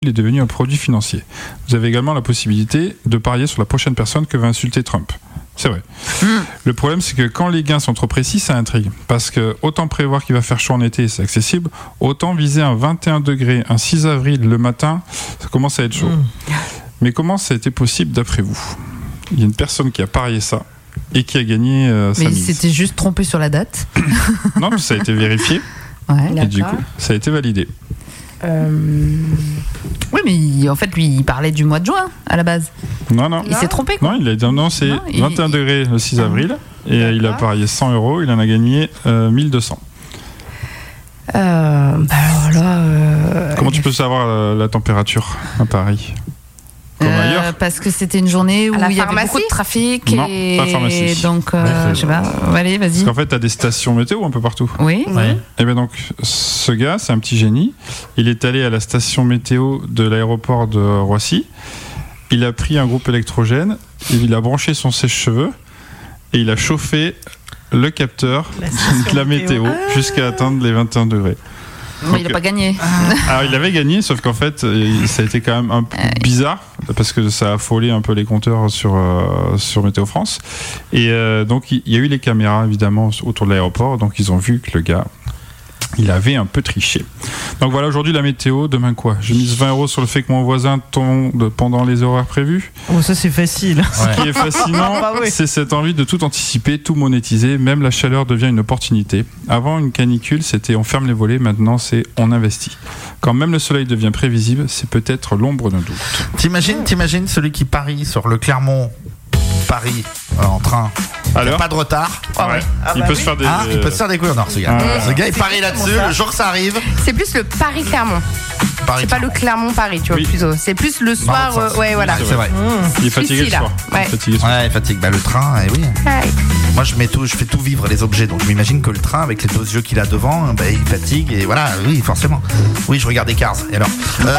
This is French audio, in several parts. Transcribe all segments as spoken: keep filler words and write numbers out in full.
il est devenu un produit financier. Vous avez également la possibilité de parier sur la prochaine personne que va insulter Trump. C'est vrai. Mmh. Le problème, c'est que quand les gains sont trop précis, ça intrigue. Parce que autant prévoir qu'il va faire chaud en été, c'est accessible, autant viser un vingt et un degrés, un six avril le matin, ça commence à être chaud. Mmh. Mais comment ça a été possible d'après vous ? Il y a une personne qui a parié ça et qui a gagné euh, sa Mais mise. il s'était juste trompé sur la date. Non, ça a été vérifié. Ouais, et d'accord. du coup, ça a été validé. Euh... Oui, mais en fait, lui, il parlait du mois de juin à la base. Non, non. Il non. s'est trompé, quoi. Non, il a dit non, c'est non, vingt et un il... degrés le six avril. Et d'accord. Il a parié cent euros, il en a gagné euh, mille deux cents. Euh, bah alors là. Euh... Comment tu peux savoir euh, la température à Paris ? Comme euh, ailleurs ? Parce que c'était une journée où il y avait beaucoup de trafic. Non, et... pas pharmacie. Donc, euh, je sais pas. Allez, vas-y. Parce qu'en fait, tu as des stations météo un peu partout. Oui. Ouais. Et bien donc, ce gars, c'est un petit génie. Il est allé à la station météo de l'aéroport de Roissy. Il a pris un groupe électrogène. Il a branché son sèche-cheveux. Et il a chauffé le capteur de la météo ah. jusqu'à atteindre les vingt et un degrés. Mais donc, il n'a pas gagné. Alors il avait gagné, sauf qu'en fait, ça a été quand même un peu bizarre parce que ça a affolé un peu les compteurs sur euh, sur Météo France. Et euh, donc il y a eu les caméras évidemment autour de l'aéroport, donc ils ont vu que le gars, il avait un peu triché. Donc voilà, aujourd'hui la météo, demain quoi ? J'ai mis vingt euros sur le fait que mon voisin tombe pendant les horaires prévus. Oh, ça c'est facile. Ouais. Ce qui est fascinant, bah oui. c'est cette envie de tout anticiper, tout monétiser. Même la chaleur devient une opportunité. Avant, une canicule, c'était on ferme les volets. Maintenant, c'est on investit. Quand même le soleil devient prévisible, c'est peut-être l'ombre d'un doute. T'imagines, t'imagines celui qui parie sur le Clermont Paris euh, en train. Il n'y a pas de retard. Ah ouais. Ah il, bah peut oui. se faire des... ah, il peut se faire des couilles en or, ce gars. Ah, ce gars, il parie là-dessus. Le jour que ça arrive. C'est plus le Paris-Clermont. Paris c'est pas le Clermont-Paris, tu vois, oui. plutôt. C'est plus le soir. Bah, euh, ouais, voilà. C'est vrai. Mmh. Il est fatigué le soir. Ouais. Fatigué, ouais, il fatigue. Bah, le train, eh oui. Ouais. Moi, je, mets tout, je fais tout vivre les objets. Donc, je m'imagine que le train, avec les deux yeux qu'il a devant, bah, il fatigue. Et voilà, oui, forcément. Oui, je regarde des Cars. Et alors euh...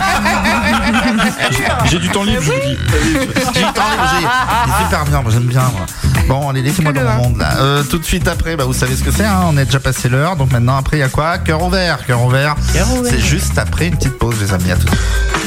J'ai du temps libre, je vous dis. J'ai du temps libre, j'ai super bien. Moi, j'aime bien. Moi. Bon, allez, laissez-moi dans mon monde là. Euh, tout de suite après, bah, vous savez ce que c'est, hein, on est déjà passé l'heure. Donc maintenant, après, il y a quoi ? Cœur ouvert. Cœur ouvert. C'est juste après une petite pause, les amis. À tout de suite.